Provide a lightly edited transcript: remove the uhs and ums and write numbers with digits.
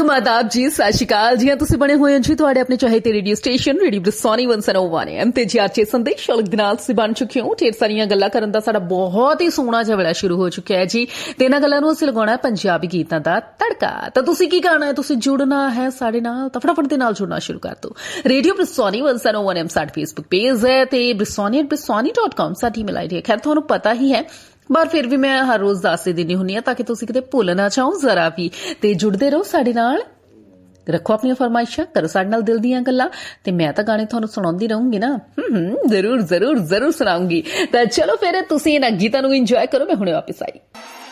Welcome आदाब जी, सत श्री अकाल जी। तुसीं बने हुए जी तुहाडे अपने चाहते रेडियो स्टेशन रेडियो ब्रिसोनी 101 FM ते जी आज संदेश अलग दे नाल तुसीं बन चुके हो। ढेर सारियां गल्लां करन दा साडा बहुत ही सोहना जिहा वेला शुरू हो चुका है जी ते इन्हां गल्लां नूं असीं लगाउणा है पंजाबी गीतां दा तड़का। तां तुसीं की करना है, तुसीं जुड़ना है साडे नाल तां फटाफट दे नाल जुड़ना शुरू कर दो। रेडियो ब्रिसोनी 101 FM साडा फेसबुक पेज है ते brissoni@brissoni.com साडी ईमेल आईडी है। खैर तुहानूं पता ही है, पर फिर भी मैं हर रोज दस दिनी हुन्नी हां ताकि तुसीं किते भुल ना जाओ जरा भी। ते जुड़दे रहो साडे नाल, रखो अपनी फरमाइशां, करो साडे नाल दिल दीयां गल्लां ते मैं तां गाने तुहानूं सुणाउंदी रहूंगी ना। जरूर जरूर जरूर सुणाऊंगी। तां चलो फिर तुसीं इन्हां गीतां नूं इंजॉय करो, मैं हुणे वापस आई।